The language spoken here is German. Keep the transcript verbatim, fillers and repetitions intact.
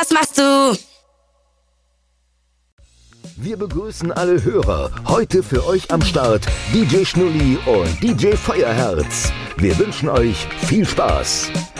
was machst du? Wir begrüßen alle Hörer. Heute für euch am Start D J Schnulli und D J Feuerherz. Wir wünschen euch viel Spaß.